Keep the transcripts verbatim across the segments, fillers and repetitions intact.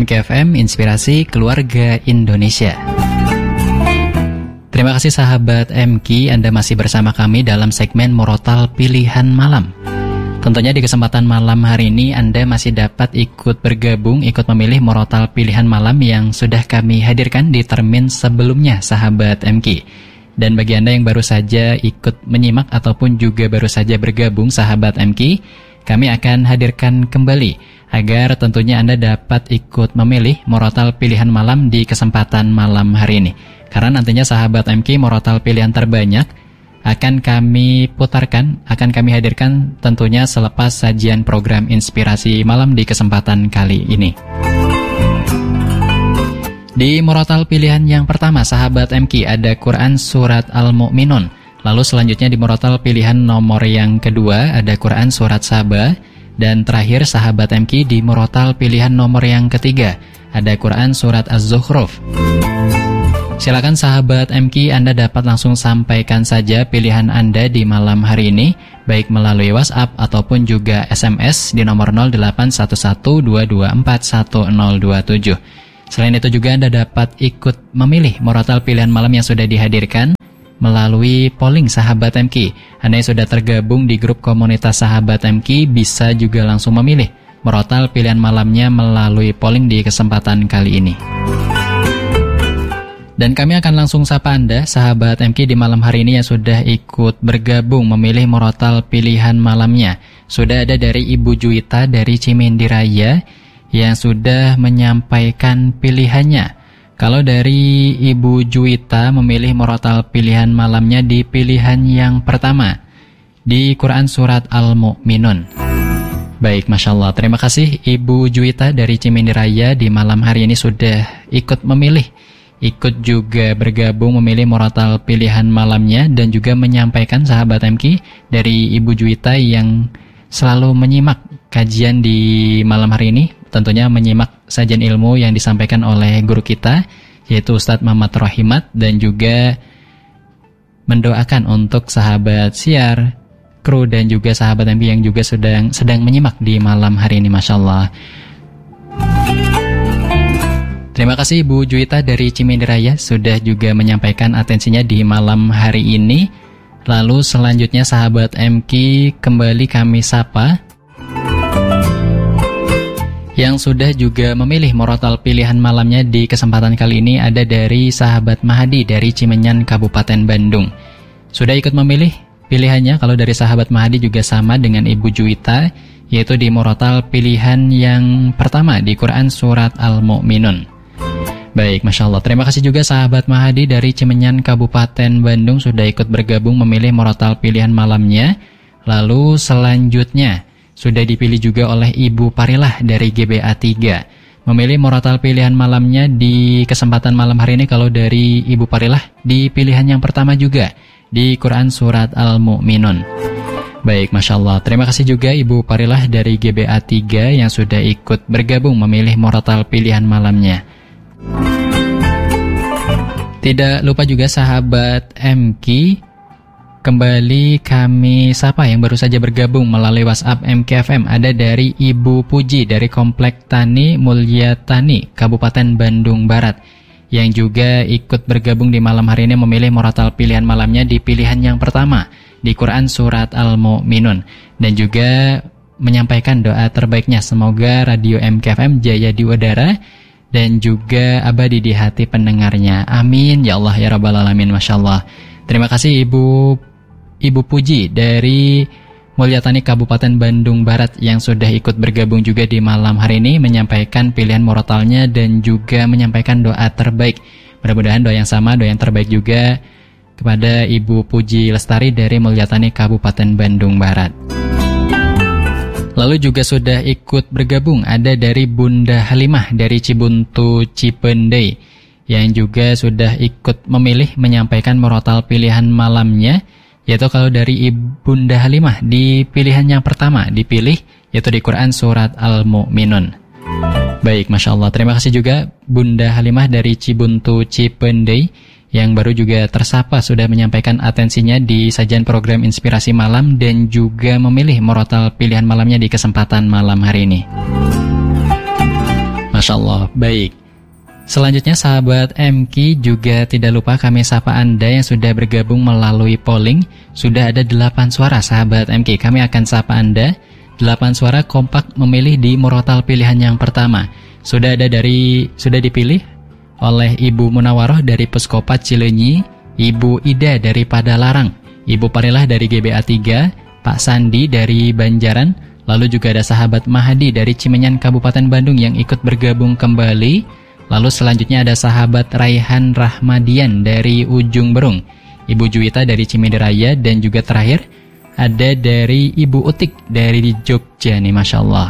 M K F M, Inspirasi Keluarga Indonesia. Terima kasih sahabat M K, Anda masih bersama kami dalam segmen Murotal Pilihan Malam. Tentunya di kesempatan malam hari ini Anda masih dapat ikut bergabung, ikut memilih Murotal Pilihan Malam yang sudah kami hadirkan di termin sebelumnya sahabat M K. Dan bagi Anda yang baru saja ikut menyimak ataupun juga baru saja bergabung sahabat M K, kami akan hadirkan kembali agar tentunya Anda dapat ikut memilih Murotal Pilihan Malam di kesempatan malam hari ini. Karena nantinya sahabat M K, Murotal pilihan terbanyak akan kami putarkan, akan kami hadirkan tentunya selepas sajian program Inspirasi Malam di kesempatan kali ini. Di Murotal pilihan yang pertama sahabat M K ada Quran Surat Al-Mu'minun. Lalu selanjutnya di Murotal pilihan nomor yang kedua ada Quran Surat Saba. Dan terakhir sahabat M K di Murotal pilihan nomor yang ketiga ada Quran Surat Az-Zukhruf. Silakan sahabat M K, Anda dapat langsung sampaikan saja pilihan Anda di malam hari ini, baik melalui WhatsApp ataupun juga S M S di nomor nol delapan satu satu dua dua empat satu nol dua tujuh. Selain itu juga Anda dapat ikut memilih Murotal pilihan malam yang sudah dihadirkan melalui polling sahabat M K. Anda yang sudah tergabung di grup komunitas sahabat M K bisa juga langsung memilih Murotal pilihan malamnya melalui polling di kesempatan kali ini. Dan kami akan langsung sapa Anda sahabat M K di malam hari ini yang sudah ikut bergabung memilih Murotal pilihan malamnya. Sudah ada dari Ibu Juwita dari Cimindi Raya yang sudah menyampaikan pilihannya. Kalau dari Ibu Juwita memilih Murotal pilihan malamnya di pilihan yang pertama, di Quran Surat Al-Mu'minun. Baik, Masya Allah. Terima kasih Ibu Juwita dari Cimindi Raya di malam hari ini sudah ikut memilih, ikut juga bergabung memilih Murotal pilihan malamnya dan juga menyampaikan sahabat M K dari Ibu Juwita yang selalu menyimak kajian di malam hari ini. Tentunya menyimak sajian ilmu yang disampaikan oleh guru kita, yaitu Ustadz Muhammad Rohimat, dan juga mendoakan untuk sahabat siar, kru, dan juga sahabat M K yang juga sedang sedang menyimak di malam hari ini, Masya Allah. Terima kasih Ibu Juwita dari Cimindi Raya sudah juga menyampaikan atensinya di malam hari ini. Lalu selanjutnya sahabat M K kembali kami sapa yang sudah juga memilih Murotal pilihan malamnya di kesempatan kali ini ada dari sahabat Mahadi dari Cimenyan, Kabupaten Bandung. Sudah ikut memilih pilihannya. Kalau dari sahabat Mahadi juga sama dengan Ibu Juwita, yaitu di Murotal pilihan yang pertama di Quran Surat Al-Mu'minun. Baik, Masya Allah. Terima kasih juga sahabat Mahadi dari Cimenyan, Kabupaten Bandung sudah ikut bergabung memilih Murotal pilihan malamnya. Lalu selanjutnya sudah dipilih juga oleh Ibu Parilah dari G B A tiga. Memilih Murotal pilihan malamnya di kesempatan malam hari ini. Kalau dari Ibu Parilah di pilihan yang pertama juga di Quran Surat Al-Mu'minun. Baik, Masya Allah. Terima kasih juga Ibu Parilah dari G B A tiga yang sudah ikut bergabung memilih Murotal pilihan malamnya. Tidak lupa juga sahabat M K, kembali kami sapa yang baru saja bergabung melalui WhatsApp M K F M. Ada dari Ibu Puji dari Komplek Tani Mulia Tani, Kabupaten Bandung Barat, yang juga ikut bergabung di malam hari ini memilih Murotal pilihan malamnya di pilihan yang pertama di Quran Surat Al-Mu'minun, dan juga menyampaikan doa terbaiknya semoga Radio M K F M jaya di udara dan juga abadi di hati pendengarnya. Amin ya Allah ya Rabbal Alamin. Masya Allah. Terima kasih Ibu Ibu Puji dari Mulyatani Kabupaten Bandung Barat yang sudah ikut bergabung juga di malam hari ini menyampaikan pilihan murotalnya dan juga menyampaikan doa terbaik. Mudah-mudahan doa yang sama, doa yang terbaik juga kepada Ibu Puji Lestari dari Mulyatani Kabupaten Bandung Barat. Lalu juga sudah ikut bergabung ada dari Bunda Halimah dari Cibuntu Cipendei yang juga sudah ikut memilih menyampaikan murotal pilihan malamnya, yaitu kalau dari Bunda Halimah di pilihan yang pertama dipilih yaitu di Quran Surat Al-Mu'minun. Baik, Masya Allah. Terima kasih juga Bunda Halimah dari Cibuntu Cipendei yang baru juga tersapa sudah menyampaikan atensinya di sajian program Inspirasi Malam dan juga memilih murotal pilihan malamnya di kesempatan malam hari ini. Masya Masya Allah, baik. Selanjutnya sahabat M K juga tidak lupa kami sapa Anda yang sudah bergabung melalui polling. Sudah ada delapan suara sahabat M K. Kami akan sapa Anda. delapan suara kompak memilih di murotal pilihan yang pertama. Sudah ada dari sudah dipilih oleh Ibu Munawaroh dari Peskopat Cileunyi, Ibu Ida dari Padalarang, Ibu Parilah dari G B A tiga, Pak Sandi dari Banjaran, lalu juga ada sahabat Mahadi dari Cimenyan Kabupaten Bandung yang ikut bergabung kembali. Lalu selanjutnya ada sahabat Raihan Rahmadian dari Ujung Berung, Ibu Juwita dari Ciminderaya, dan juga terakhir ada dari Ibu Utik dari Jogja nih, Masya Allah.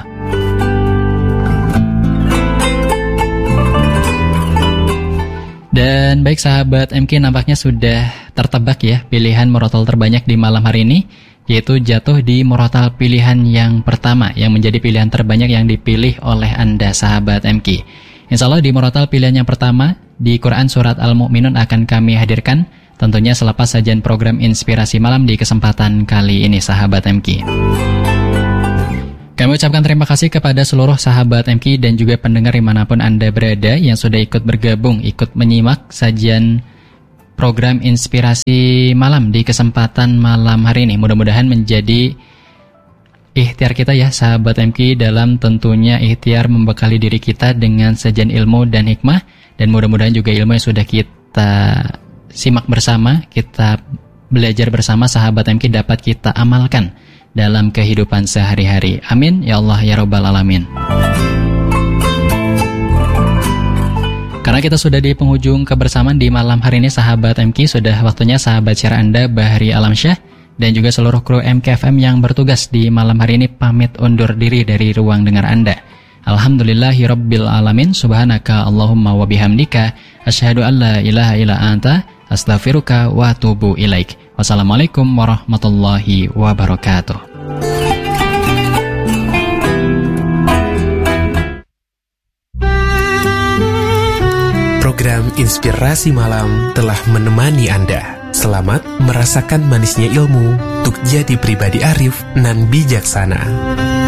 Dan baik sahabat M K, nampaknya sudah tertebak ya pilihan murotal terbanyak di malam hari ini, yaitu jatuh di murotal pilihan yang pertama yang menjadi pilihan terbanyak yang dipilih oleh Anda sahabat M K. Insya Allah di murotal pilihan yang pertama di Quran Surat Al-Mu'minun akan kami hadirkan tentunya selepas sajian program Inspirasi Malam di kesempatan kali ini sahabat M K. Kami ucapkan terima kasih kepada seluruh sahabat M K dan juga pendengar dimanapun Anda berada yang sudah ikut bergabung, ikut menyimak sajian program Inspirasi Malam di kesempatan malam hari ini. Mudah-mudahan menjadi ikhtiar kita ya sahabat M K dalam tentunya ikhtiar membekali diri kita dengan sajian ilmu dan hikmah, dan mudah-mudahan juga ilmu yang sudah kita simak bersama, kita belajar bersama sahabat M K dapat kita amalkan dalam kehidupan sehari-hari. Amin ya Allah ya Rabbal Alamin. Karena kita sudah di penghujung kebersamaan di malam hari ini sahabat M K, sudah waktunya sahabat share Anda Bahri Alamsyah dan juga seluruh kru M K F M yang bertugas di malam hari ini pamit undur diri dari ruang dengar Anda. Alhamdulillahirabbil alamin, subhanaka Allahumma wa bihamdika asyhadu an la ilaha illa anta astaghfiruka wa atubu ilaik. Wassalamualaikum warahmatullahi wabarakatuh. Program Inspirasi Malam telah menemani Anda. Selamat merasakan manisnya ilmu untuk jadi pribadi arif nan bijaksana.